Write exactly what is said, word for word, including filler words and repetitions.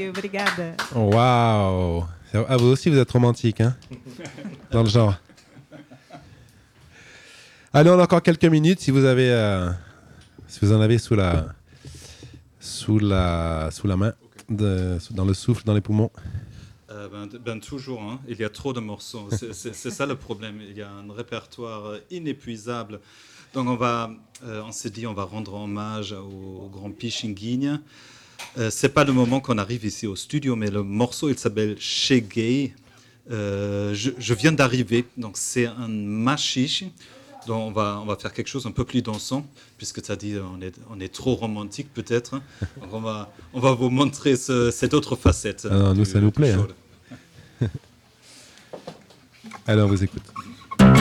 you. Obrigada. Waouh. Ah, vous aussi, vous êtes romantique, hein? Dans le genre. Allez, on a encore quelques minutes. Si vous avez, euh, si vous en avez sous la, sous la, sous la main, de, dans le souffle, dans les poumons. Euh, ben, ben, toujours, hein. Il y a trop de morceaux. C'est, c'est, c'est ça le problème. Il y a un répertoire inépuisable. Donc on va, euh, on s'est dit, on va rendre hommage au, au grand Pichinguinha. Euh, c'est pas le moment qu'on arrive ici au studio, mais le morceau, il s'appelle Cheguei. Euh, je, je viens d'arriver, donc c'est un machiche. Donc on va, on va faire quelque chose un peu plus dansant, puisque tu as dit on est, on est trop romantique peut-être. Donc on va, on va vous montrer ce, cette autre facette. Ah non, du, nous, ça nous plaît. Hein. Alors, on vous écoute.